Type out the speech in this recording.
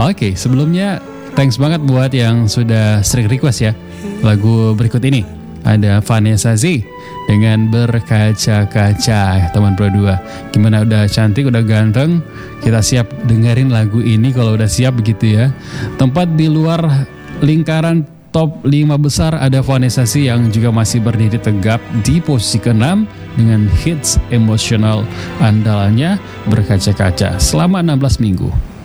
Oke, sebelumnya thanks banget buat yang sudah sering request ya. Lagu berikut ini ada Vanessa Z dengan Berkaca-Kaca, teman Pro 2. Gimana, udah cantik, udah ganteng? Kita siap dengerin lagu ini kalau udah siap begitu ya. Tempat di luar lingkaran top 5 besar ada Vanessa Z yang juga masih berdiri tegap di posisi ke-6 dengan hits emosional andalannya Berkaca-Kaca selama 16 minggu.